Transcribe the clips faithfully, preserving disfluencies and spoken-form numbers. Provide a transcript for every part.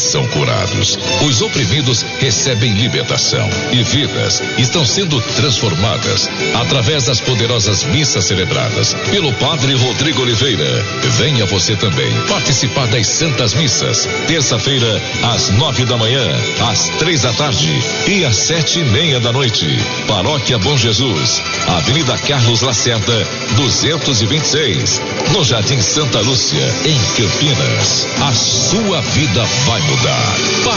são curados. Os oprimidos recebem libertação e vidas estão sendo transformadas através das poderosas missas celebradas pelo Padre Rodrigo Oliveira. Venha você também participar das Santas Missas, terça-feira às nove da manhã, às três da tarde e às sete e meia da noite. Paróquia Bom Jesus, Avenida Carlos Lacerda, duzentos e vinte e seis, no Jardim Santa Lúcia, em Campinas. A sua vida vai mudar.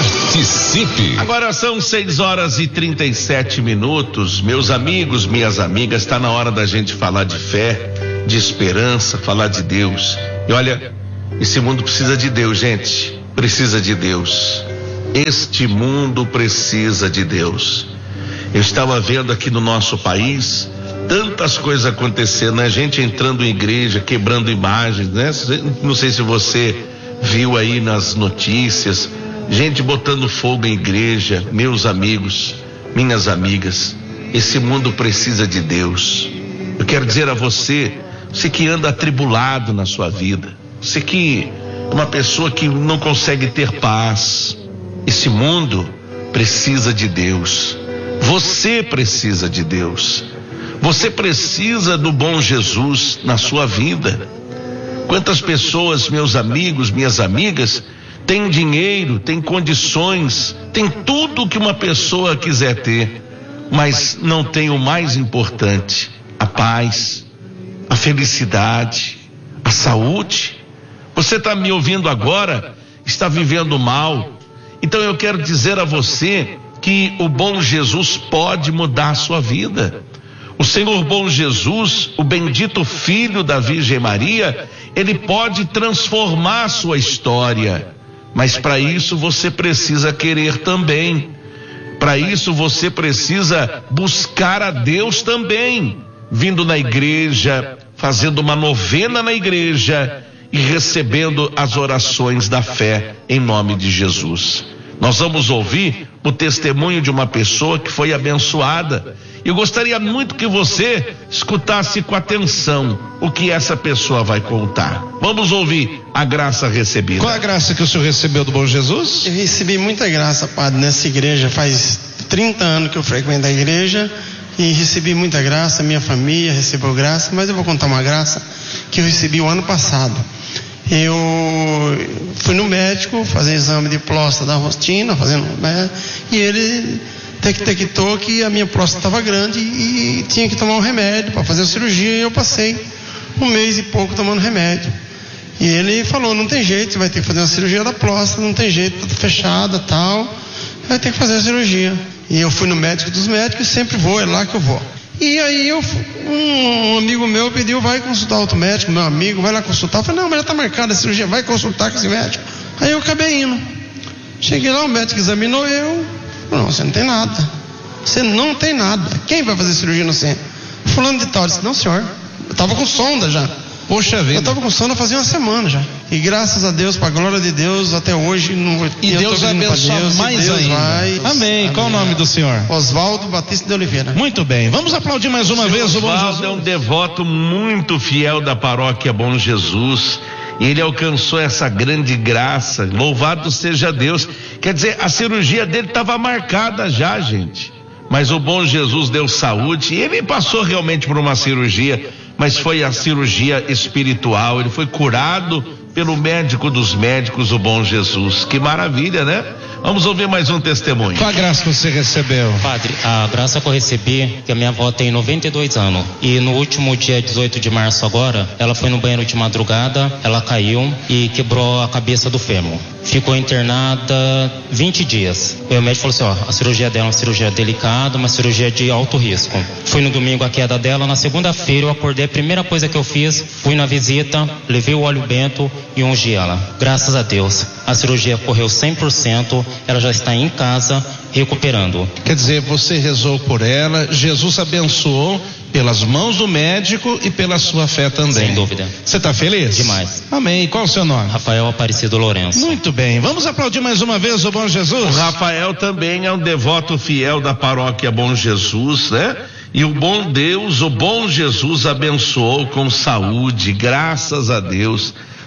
Participe! Agora são seis horas e trinta e sete minutos. Meus amigos, minhas amigas, está na hora da gente falar de fé, de esperança, falar de Deus. E olha, esse mundo precisa de Deus, gente. Precisa de Deus. Este mundo precisa de Deus. Eu estava vendo aqui no nosso país tantas coisas acontecendo, né? Gente entrando em igreja, quebrando imagens, né? Não sei se você viu aí nas notícias, gente botando fogo em igreja. Meus amigos, minhas amigas, esse mundo precisa de Deus. Eu quero dizer a você, você que anda atribulado na sua vida, você que é uma pessoa que não consegue ter paz, esse mundo precisa de Deus. Você precisa de Deus. Você precisa do bom Jesus na sua vida. Quantas pessoas, meus amigos, minhas amigas, têm dinheiro, têm condições, têm tudo que uma pessoa quiser ter, mas não tem o mais importante: a paz, a felicidade, a saúde. Você está me ouvindo agora, está vivendo mal. Então eu quero dizer a você que o bom Jesus pode mudar a sua vida. O Senhor bom Jesus, o bendito Filho da Virgem Maria, ele pode transformar a sua história. Mas para isso você precisa querer também. Para isso você precisa buscar a Deus também, vindo na igreja, fazendo uma novena na igreja e recebendo as orações da fé em nome de Jesus. Nós vamos ouvir o testemunho de uma pessoa que foi abençoada. Eu gostaria muito que você escutasse com atenção o que essa pessoa vai contar. Vamos ouvir a graça recebida. Qual a graça que o senhor recebeu do bom Jesus? Eu recebi muita graça, padre, nessa igreja. Faz trinta anos que eu frequento a igreja e recebi muita graça. Minha família recebeu graça, mas eu vou contar uma graça que eu recebi o ano passado. Eu fui no médico fazer exame de próstata da rotina, fazendo, né? E ele detectou que a minha próstata estava grande e tinha que tomar um remédio para fazer a cirurgia, e eu passei um mês e pouco tomando remédio. E ele falou: não tem jeito, você vai ter que fazer uma cirurgia da próstata, não tem jeito, tá fechada, tal, vai ter que fazer a cirurgia. E eu fui no médico dos médicos, sempre vou, é lá que eu vou. E aí eu, um amigo meu pediu: vai consultar outro médico, meu amigo, vai lá consultar. Eu falei: não, mas já está marcada a cirurgia, vai consultar com esse médico. Aí eu acabei indo. Cheguei lá, o médico examinou eu. Não, você não tem nada. Você não tem nada. Quem vai fazer cirurgia no centro? Fulano de tal. Eu disse: não, senhor. Eu estava com sonda já. Poxa vida. Eu estava com sonda fazia uma semana já. E graças a Deus, para a glória de Deus, até hoje não vou. E Deus vai abençoar mais Deus ainda. Vai... Amém. Amém. Qual o nome do senhor? Oswaldo Batista de Oliveira. Muito bem. Vamos aplaudir mais uma vez o bom Jesus. Oswaldo é um devoto muito fiel da paróquia Bom Jesus. E ele alcançou essa grande graça. Louvado seja Deus. Quer dizer, a cirurgia dele estava marcada já, gente. Mas o bom Jesus deu saúde. E ele passou realmente por uma cirurgia, mas foi a cirurgia espiritual. Ele foi curado pelo médico dos médicos, o bom Jesus. Que maravilha, né? Vamos ouvir mais um testemunho. Qual a graça que você recebeu? Padre, a graça que eu recebi, que a minha avó tem noventa e dois anos, e no último dia dezoito de março agora, ela foi no banheiro de madrugada, ela caiu e quebrou a cabeça do fêmur. Ficou internada vinte dias. O médico falou assim: ó, a cirurgia dela é uma cirurgia delicada, uma cirurgia de alto risco. Fui no domingo a queda dela, na segunda-feira eu acordei, a primeira coisa que eu fiz, fui na visita, levei o óleo bento e ungi ela. Graças a Deus, a cirurgia correu cem por cento, ela já está em casa, recuperando. Quer dizer, você rezou por ela, Jesus abençoou pelas mãos do médico e pela sua fé também. Sem dúvida. Você está feliz? Demais. Amém. E qual o seu nome? Rafael Aparecido Lourenço. Muito bem. Vamos aplaudir mais uma vez o bom Jesus. O Rafael também é um devoto fiel da paróquia Bom Jesus, né? E o bom Deus, o bom Jesus abençoou com saúde, graças a Deus.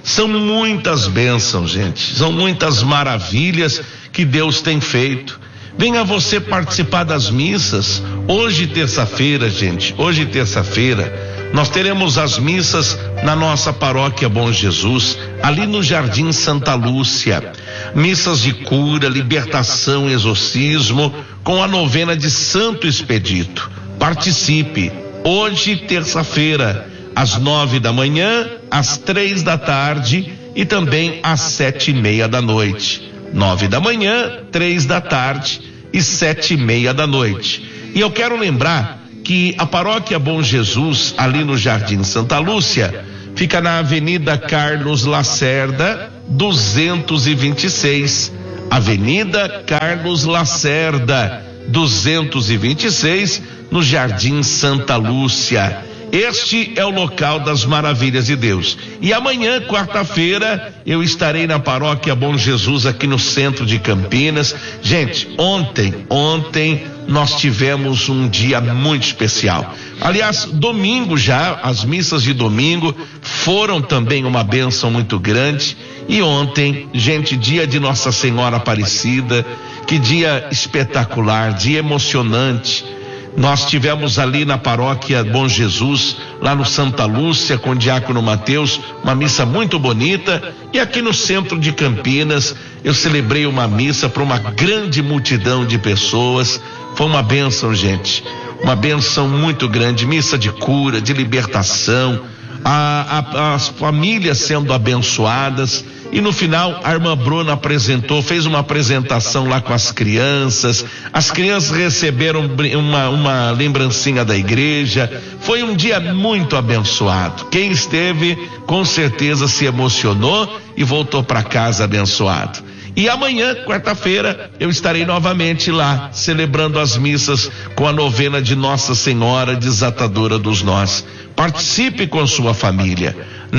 São muitas bênçãos, gente. São muitas maravilhas que Deus tem feito. Venha você participar das missas. Hoje, terça-feira, gente, hoje, terça-feira, nós teremos as missas na nossa paróquia Bom Jesus, ali no Jardim Santa Lúcia. Missas de cura, libertação, exorcismo, com a novena de Santo Expedito. Participe. Hoje, terça-feira, às nove da manhã, às três da tarde e também às sete e meia da noite. Nove da manhã, três da tarde e sete e meia da noite. E eu quero lembrar que a paróquia Bom Jesus, ali no Jardim Santa Lúcia, fica na Avenida Carlos Lacerda, duzentos e vinte e seis. Avenida Carlos Lacerda, duzentos e vinte e seis, no Jardim Santa Lúcia. Este é o local das maravilhas de Deus. E amanhã, quarta-feira, eu estarei na paróquia Bom Jesus, aqui no centro de Campinas. Gente, ontem, ontem nós tivemos um dia muito especial. Aliás, domingo já, as missas de domingo foram também uma bênção muito grande. E ontem, gente, dia de Nossa Senhora Aparecida, que dia espetacular, dia emocionante. Nós tivemos ali na paróquia Bom Jesus, lá no Santa Lúcia, com o diácono Mateus, uma missa muito bonita. E aqui no centro de Campinas, eu celebrei uma missa para uma grande multidão de pessoas. Foi uma bênção, gente, uma bênção muito grande, missa de cura, de libertação, a, a, as famílias sendo abençoadas. E no final a irmã Bruna apresentou, fez uma apresentação lá com as crianças. As crianças receberam uma, uma lembrancinha da igreja. Foi um dia muito abençoado. Quem esteve com certeza se emocionou e voltou para casa abençoado. E amanhã, quarta-feira, eu estarei novamente lá, celebrando as missas com a novena de Nossa Senhora Desatadora dos Nós. Participe com sua família.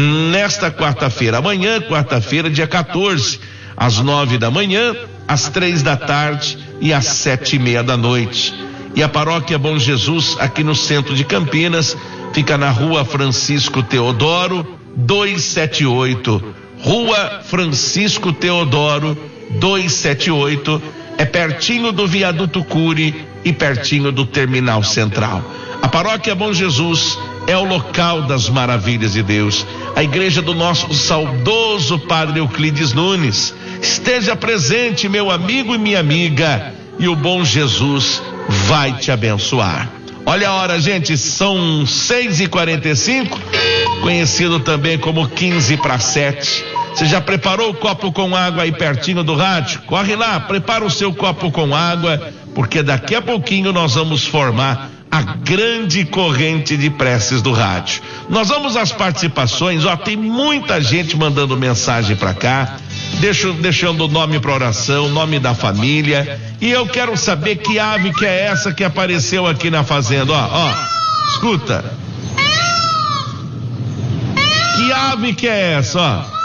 Nesta quarta-feira, amanhã, quarta-feira, dia quatorze, às nove da manhã, às três da tarde e às sete e meia da noite. E a paróquia Bom Jesus, aqui no centro de Campinas, fica na rua Francisco Teodoro, duzentos e setenta e oito. Rua Francisco Teodoro, duzentos e setenta e oito, é pertinho do viaduto Cury e pertinho do terminal central. A paróquia Bom Jesus é o local das maravilhas de Deus. A igreja do nosso saudoso Padre Euclides Nunes. Esteja presente, meu amigo e minha amiga, e o bom Jesus vai te abençoar. Olha a hora, gente, são seis e quarenta e cinco, conhecido também como quinze para sete. Você já preparou o copo com água aí pertinho do rádio? Corre lá, prepara o seu copo com água, porque daqui a pouquinho nós vamos formar a grande corrente de preces do rádio. Nós vamos às participações. Ó, tem muita gente mandando mensagem para cá, deixo, deixando o nome para oração, nome da família. E eu quero saber que ave que é essa que apareceu aqui na fazenda. Ó, ó, escuta. Que ave que é essa, ó?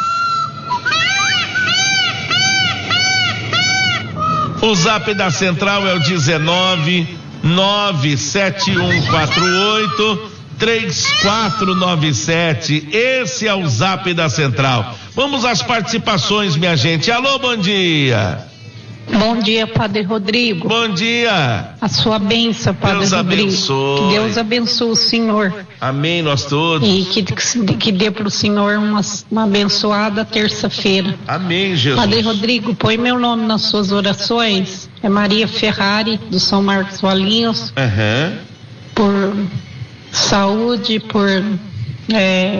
O zap da central é o dezenove nove sete um quatro oito três quatro nove sete. Esse é o zap da central. Vamos às participações, minha gente. Alô, bom dia. Bom dia, Padre Rodrigo. Bom dia. A sua bênção, Padre Deus Rodrigo. Abençoe. Que Deus abençoe o senhor. Amém, nós todos. E que, que dê para o senhor uma, uma abençoada terça-feira. Amém, Jesus. Padre Rodrigo, põe meu nome nas suas orações. É Maria Ferrari, do São Marcos Valinhos. Uhum. Por saúde, por é,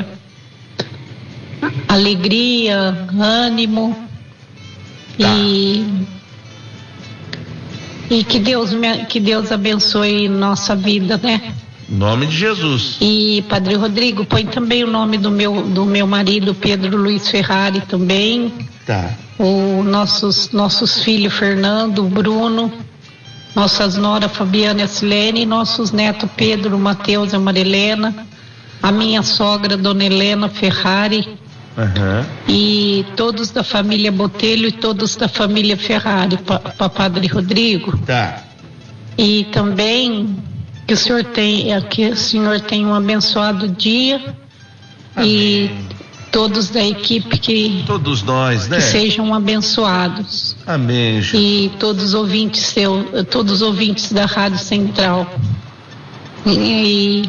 alegria, ânimo. Tá. E E que Deus, me, que Deus abençoe nossa vida, né? Em nome de Jesus. E Padre Rodrigo, põe também o nome do meu, do meu marido, Pedro Luiz Ferrari, também. Tá. O nossos, nossos filhos, Fernando, Bruno, nossas nora Fabiana e a Silene, e nossos netos, Pedro, Mateus e a Marilena, a minha sogra, Dona Helena Ferrari. Uhum. E todos da família Botelho e todos da família Ferrari, para Padre Rodrigo. Tá. E também que o senhor tenha, que o senhor tenha um abençoado dia. Amém. E todos da equipe que, todos nós, né? que sejam abençoados. Amém. Jesus. E todos os ouvintes seu, todos os ouvintes da Rádio Central. E,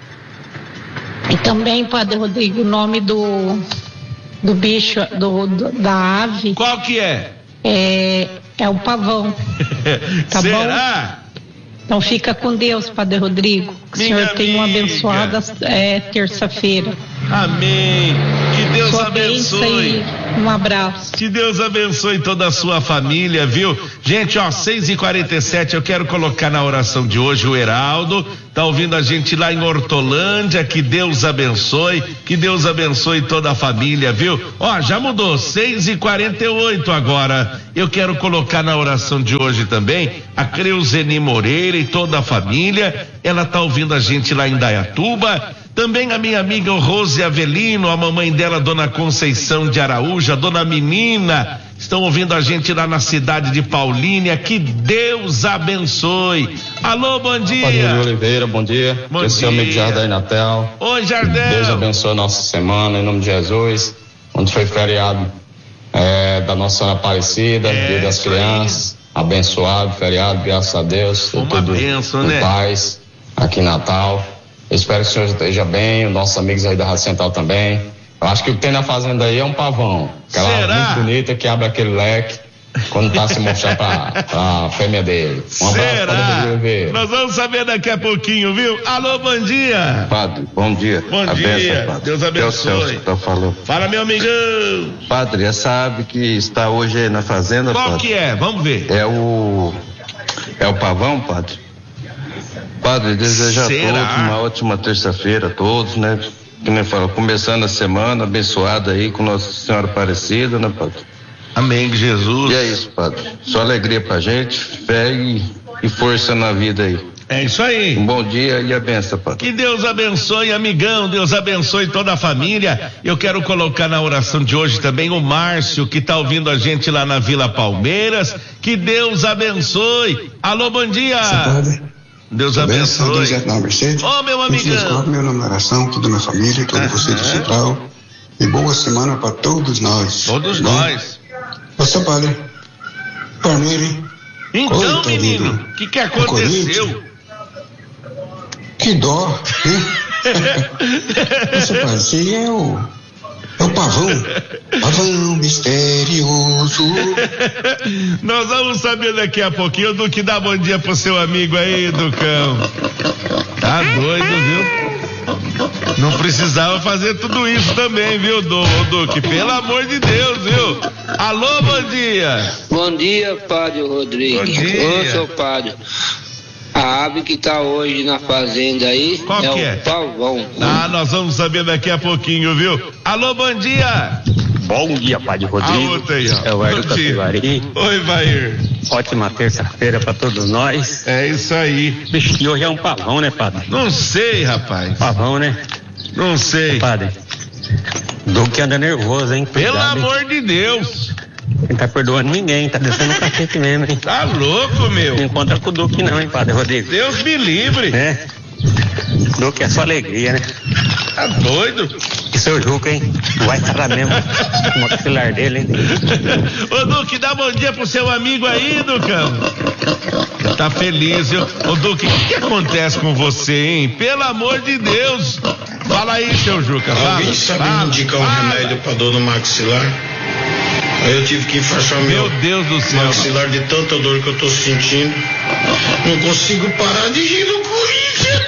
e também, Padre Rodrigo, o nome do do bicho, do, do da ave. Qual que é? É, é o pavão. Tá Será? bom? Então fica com Deus, Padre Rodrigo. Que o senhor tenha uma abençoada é, terça-feira. Amém. Que Deus Sua abençoe. Um abraço. Que Deus abençoe toda a sua família, viu? Gente, ó, seis e quarenta e sete, eu quero colocar na oração de hoje o Heraldo. Tá ouvindo a gente lá em Hortolândia. Que Deus abençoe. Que Deus abençoe toda a família, viu? Ó, já mudou. seis e quarenta e oito agora. Eu quero colocar na oração de hoje também a Creuzeni Moreira e toda a família. Ela tá ouvindo a gente lá em Dayatuba. Também a minha amiga Rose Avelino, a mamãe dela, Dona Conceição de Araújo, a Dona Menina, estão ouvindo a gente lá na cidade de Paulínia. Que Deus abençoe. Alô, bom dia. Padre Oliveira, bom dia. Bom Esse é o amigo Jardel Natel. Oi, Jardel. Deus abençoe a nossa semana, em nome de Jesus. Onde foi feriado é, da Nossa Senhora Aparecida, é, Dia das Crianças. Abençoado, feriado, graças a Deus. Uma tudo bênção, em né? paz, aqui em Natal. Eu espero que o senhor esteja bem, os nossos amigos aí da Rádio Central também. Eu acho que o que tem na fazenda aí é um pavão. Aquela Será? muito bonita que abre aquele leque quando tá se mostrando pra, pra fêmea dele. Um abraço para o ver. Nós vamos saber daqui a pouquinho, viu? Alô, bom dia. Padre, bom dia. Bom a dia. Benção, padre. Deus abençoe. Deus Celso tá falando. Fala, meu amigão. Padre, essa ave que está hoje aí na fazenda, Qual padre, que é? Vamos ver. É o é o pavão, padre. Padre, desejo a Será? todos uma ótima terça-feira, a todos, né? Que nem fala, começando a semana abençoada aí com Nossa Senhora Aparecida, né, padre? Amém, Jesus. E é isso, padre. Só alegria pra gente, fé e, e força na vida aí. É isso aí. Um bom dia e a benção, padre. Que Deus abençoe, amigão, Deus abençoe toda a família. Eu quero colocar na oração de hoje também o Márcio, que tá ouvindo a gente lá na Vila Palmeiras. Que Deus abençoe. Alô, bom dia. Padre. Deus abençoe. Ô, oh, meu amigão. Meu nome é oração, toda a minha família, toda uhum. você do Central. E boa semana para todos nós. Todos né? nós. Você, padre. Palmeira. Então, menino, o que que aconteceu? Que dó, hein? Você, padre, você é o... É o pavão. Pavão misterioso. Nós vamos saber daqui a pouquinho. Duque, dá bom dia pro seu amigo aí, Ducão. Tá doido, viu? Não precisava fazer tudo isso também, viu, Duque? Pelo amor de Deus, viu? Alô, bom dia. Bom dia, Padre Rodrigo. Bom dia. Ô, seu padre. A ave que tá hoje na fazenda aí Qual é que o é? pavão. Ah, nós vamos saber daqui a pouquinho, viu? Alô, bom dia. Bom dia, Padre Rodrigo. A outra aí, ó. É o Ardo Capivari. Oi, Vair. Ótima terça-feira pra todos nós. É isso aí. Bicho, que hoje é um pavão, né, Padre? Não sei, rapaz. Pavão, né? Não sei. Ô, padre, Duque anda nervoso, hein? Pelo Cuidado, amor hein? de Deus. Não tá perdoando ninguém, tá descendo o cacete mesmo, hein? Tá louco, meu. Não encontra com o Duque não, hein, Padre Rodrigo? Deus me livre. É. Duque é só alegria, né? Tá doido? E seu Juca, hein? Vai parar mesmo o maxilar dele, hein? Ô, Duque, dá bom dia pro seu amigo aí, Ducão. Tá feliz, viu? Ô, Duque, o que, que acontece com você, hein? Pelo amor de Deus. Fala aí, seu Juca. Alguém sabe me indicar um remédio pra dor no maxilar? Aí eu tive que enfaixar meu, meu Deus do céu, maxilar de tanta dor que eu tô sentindo. Não consigo parar de rir no Corinthians.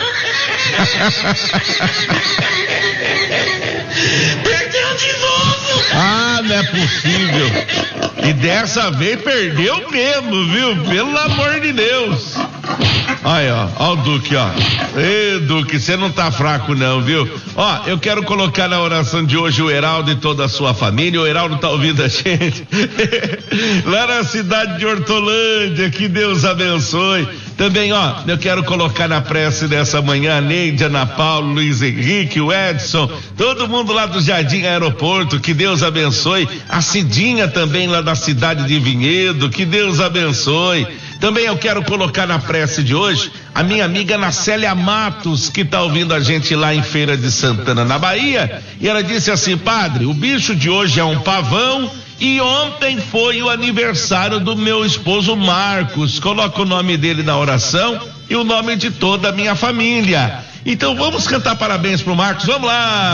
Perdeu de novo. Ah, não é possível. E dessa vez perdeu mesmo, viu? Pelo amor de Deus. Aí, ó, ó o Duque, ó. Ê, Duque, você não tá fraco não, viu? Ó, eu quero colocar na oração de hoje o Heraldo e toda a sua família. O Heraldo tá ouvindo a gente lá na cidade de Hortolândia. Que Deus abençoe. Também, ó, eu quero colocar na prece dessa manhã a Neide, Ana Paulo, Luiz Henrique, o Edson, todo mundo lá do Jardim Aeroporto. Que Deus abençoe. A Cidinha também lá da cidade de Vinhedo. Que Deus abençoe. Também eu quero colocar na prece de hoje a minha amiga Nacélia Matos, que está ouvindo a gente lá em Feira de Santana, na Bahia, e ela disse assim: padre, o bicho de hoje é um pavão e ontem foi o aniversário do meu esposo Marcos. Coloca o nome dele na oração e o nome de toda a minha família. Então vamos cantar parabéns pro Marcos, vamos lá.